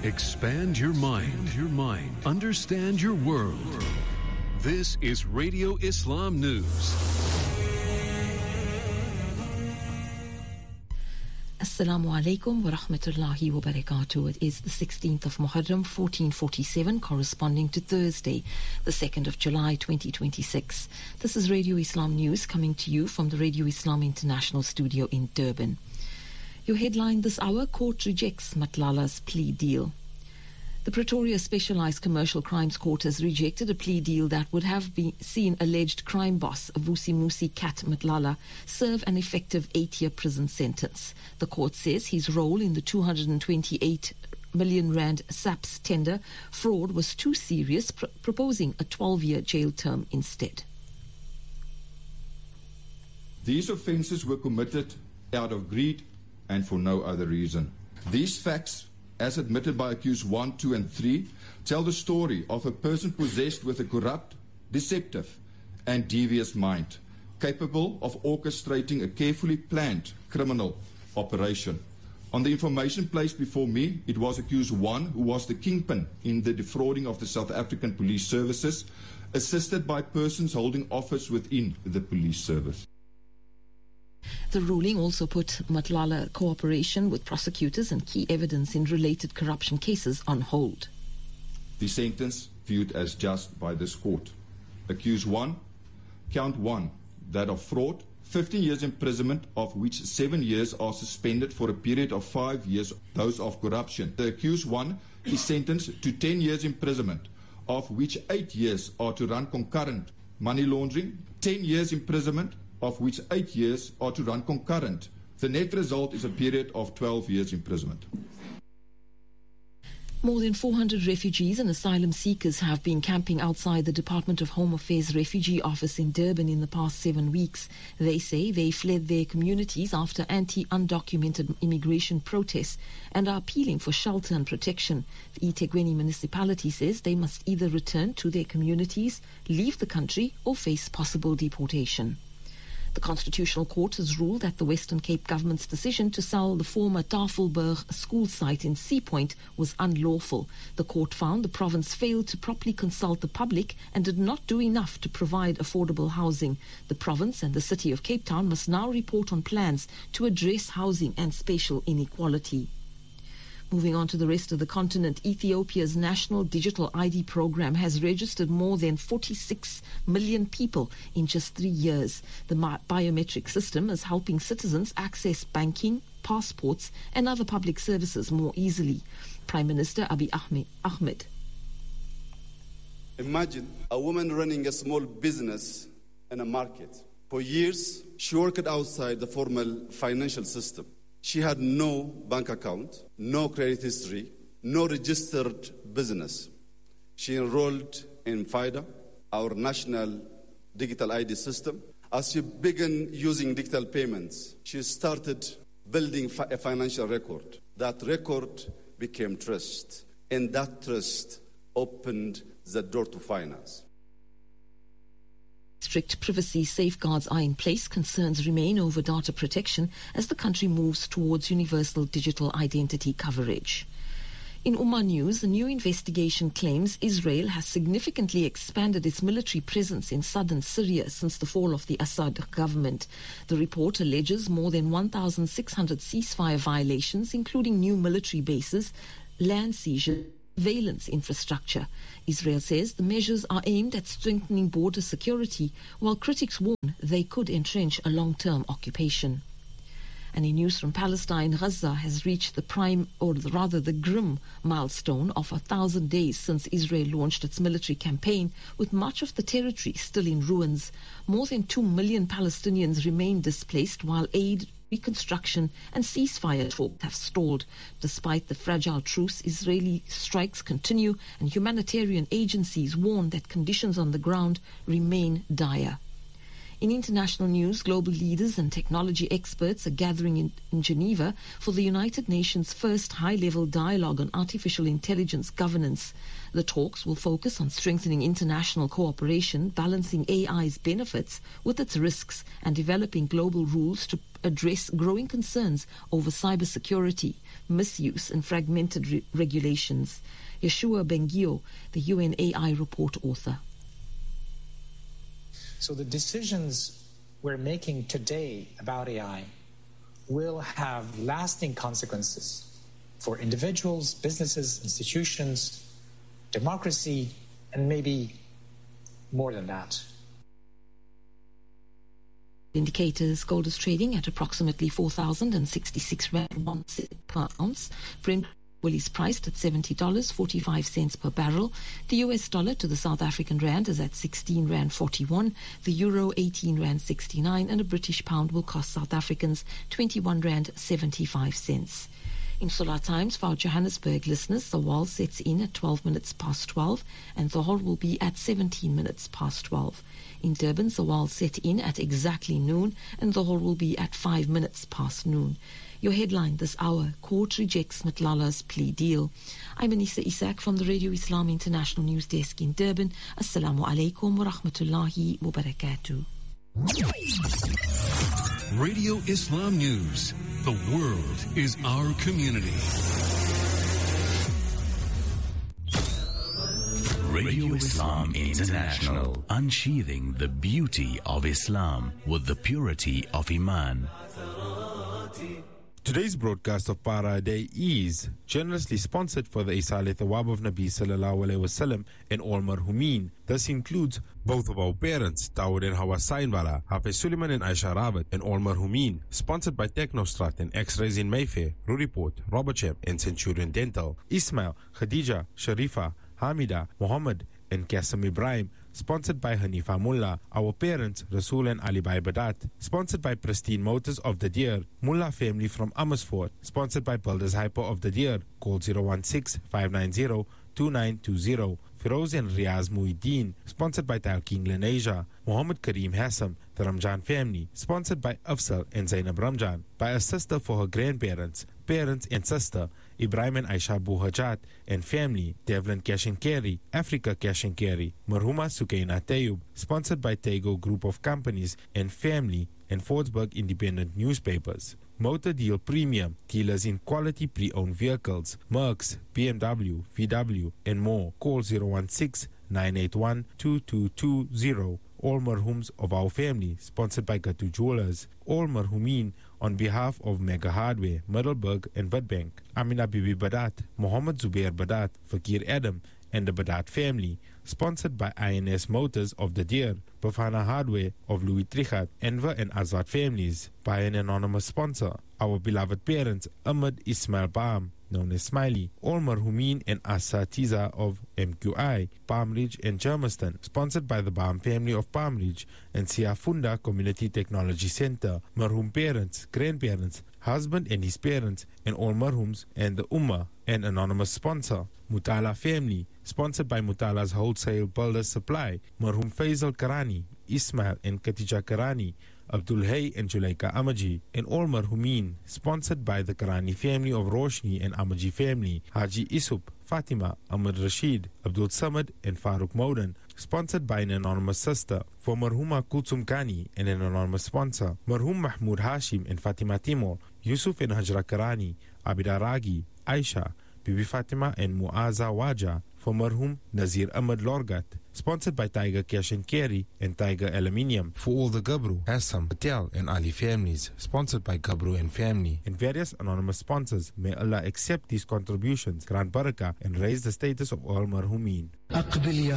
Expand your mind. Understand your world. This is Radio Islam News. Assalamu alaikum wa rahmatullahi wa barakatuh. It is the 16th of Muharram 1447, corresponding to Thursday, the 2nd of July 2026. This is Radio Islam News coming to you from the Radio Islam International studio in Durban. Your headline this hour: Court rejects Matlala's plea deal. The Pretoria Specialised Commercial Crimes Court has rejected a plea deal that would have seen alleged crime boss Vusi Musi Kat Matlala serve an effective 8-year prison sentence. The court says his role in the 228 million rand SAPS tender fraud was too serious, proposing a 12-year jail term instead. These offences were committed out of greed and for no other reason. These facts, as admitted by accused 1, 2 and 3, tell the story of a person possessed with a corrupt, deceptive and devious mind, capable of orchestrating a carefully planned criminal operation. On the information placed before me, it was accused 1 who was the kingpin in the defrauding of the South African Police Services, assisted by persons holding office within the police service. The ruling also put Matlala cooperation with prosecutors and key evidence in related corruption cases on hold. The sentence viewed as just by this court. Accused 1, count 1, that of fraud, 15 years imprisonment, of which 7 years are suspended for a period of 5 years, those of corruption. The accused 1 is sentenced to 10 years imprisonment, of which 8 years are to run concurrent money laundering, 10 years imprisonment, of which 8 years are to run concurrent. The net result is a period of 12 years imprisonment. More than 400 refugees and asylum seekers have been camping outside the Department of Home Affairs Refugee Office in Durban in the past 7 weeks. They say they fled their communities after anti-undocumented immigration protests and are appealing for shelter and protection. The eThekwini municipality says they must either return to their communities, leave the country, or face possible deportation. The Constitutional Court has ruled that the Western Cape government's decision to sell the former Tafelberg school site in Sea Point was unlawful. The court found the province failed to properly consult the public and did not do enough to provide affordable housing. The province and the city of Cape Town must now report on plans to address housing and spatial inequality. Moving on to the rest of the continent, Ethiopia's national digital ID program has registered more than 46 million people in just 3 years. The biometric system is helping citizens access banking, passports and other public services more easily. Prime Minister Abiy Ahmed. Imagine a woman running a small business in a market. For years, she worked outside the formal financial system. She had no bank account, no credit history, no registered business. She enrolled in FIDA, our national digital ID system. As she began using digital payments, she started building a financial record. That record became trust, and that trust opened the door to finance. Strict privacy safeguards are in place. Concerns remain over data protection as the country moves towards universal digital identity coverage. In Ummah News, a new investigation claims Israel has significantly expanded its military presence in southern Syria since the fall of the Assad government. The report alleges more than 1,600 ceasefire violations, including new military bases, land seizure, surveillance infrastructure. Israel says the measures are aimed at strengthening border security, while critics warn they could entrench a long-term occupation. And in news from Palestine, Gaza has reached the grim milestone of 1,000 days since Israel launched its military campaign, with much of the territory still in ruins. More than 2 million Palestinians remain displaced, while aid, reconstruction and ceasefire talks have stalled. Despite the fragile truce, Israeli strikes continue and humanitarian agencies warn that conditions on the ground remain dire. In international news, global leaders and technology experts are gathering in Geneva for the United Nations' first high-level dialogue on artificial intelligence governance. The talks will focus on strengthening international cooperation, balancing AI's benefits with its risks, and developing global rules to address growing concerns over cybersecurity, misuse and fragmented regulations. Yeshua Bengio, the UN AI report author. So the decisions we're making today about AI will have lasting consequences for individuals, businesses, institutions, democracy, and maybe more than that. Indicators: gold is trading at approximately 4,066 rand 1 cent per ounce. Brent oil is priced at $70.45 per barrel. The US dollar to the South African rand is at 16 rand 41, the euro 18 rand 69, and a British pound will cost South Africans 21 rand 75 cents. In Solar Times, for our Johannesburg listeners, the wall sets in at 12 minutes past 12 and the hall will be at 17 minutes past 12. In Durban, the wall set in at exactly noon and the hall will be at 5 minutes past noon. Your headline this hour: Court rejects Matlala's plea deal. I'm Anissa Isak from the Radio Islam International News Desk in Durban. Assalamu alaikum wa rahmatullahi wa barakatuh. Radio Islam News. The world is our community. Radio Islam International, unsheathing the beauty of Islam with the purity of Iman. Today's broadcast of Para Day is generously sponsored for the Isale Thawab of Nabi Sallallahu Alaihi Wasallam and all marhumin. This includes both of our parents, Dawood and Hawa Sainwala, Hafiz Suleiman and Aisha Rabat, and all marhumin. Sponsored by Technostrat and X-Rays in Mayfair, Ruriport, Robertsham and Centurion Dental. Ismail, Khadija, Sharifa, Hamida, Muhammad and Qasim Ibrahim. Sponsored by Hanifa Mullah, our parents, Rasul and Ali Bhai Badat. Sponsored by Pristine Motors of the Deer, Mullah family from Amersfoort. Sponsored by Builders Hyper of the Deer, call 016-590-2920. Firoz and Riaz Muhyiddin. Sponsored by Tal King Lenasia. Muhammad Kareem Hassam, the Ramjan family. Sponsored by Afsal and Zainab Ramjan. By a sister for her grandparents, parents and sister, Ibrahim and Aisha Buhajat and family, Devlin Cash and Carry, Africa Cash and Carry, Marhuma Sukaina Tayyub. Sponsored by Tego Group of Companies and family and Fordsburg Independent Newspapers. Motor Deal Premium, dealers in quality pre-owned vehicles, Mercs, BMW, VW and more. Call 016-981-2220. All marhums of our family, sponsored by Gatu Jewelers. All marhumin on behalf of Mega Hardware, Middelburg and Witbank. Amina Bibi Badat, Muhammad Zubair Badat, Fakir Adam and the Badat family. Sponsored by INS Motors of the Deer, Bafana Hardware of Louis Trichat, Enver and Azad families. By an anonymous sponsor, our beloved parents, Ahmed Ismail Baam, known as Smiley, all marhumin and Asatiza of MQI, Palm Ridge and Germiston. Sponsored by the Baam family of Palm Ridge and Siafunda Community Technology Center. Marhum parents, grandparents, husband and his parents, and all marhums and the Ummah. An anonymous sponsor, Mutala family, sponsored by Mutala's Wholesale Builders Supply. Marhum Faisal Karani, Ismail and Katija Karani, Abdul Hay and Julaika Amaji, and all marhumin, sponsored by the Karani family of Roshni and Amaji family, Haji Isup, Fatima, Ahmad Rashid, Abdul Samad and Farooq Maudan. Sponsored by an anonymous sister, for Marhuma Kulsum Kani and an anonymous sponsor, Marhum Mahmoud Hashim and Fatima Timor, Yusuf and Hajra Karani, Abida Ragi, Aisha, Bibi Fatima and Muaza Waja. For Marhum Nazir Ahmad Lorgat. Sponsored by Tiger Cash and Carry and Tiger Aluminium. For all the Gabru, Assam, Patel and Ali families. Sponsored by Gabru and family. And various anonymous sponsors. May Allah accept these contributions, grant barakah and raise the status of all marhumin. The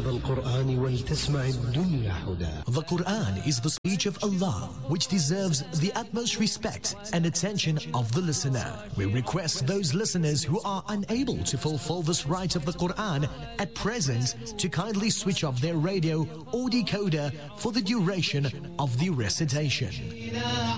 Quran is the speech of Allah, which deserves the utmost respect and attention of the listener. We request those listeners who are unable to fulfill this right of the Quran at present to kindly switch off their radio or decoder for the duration of the recitation.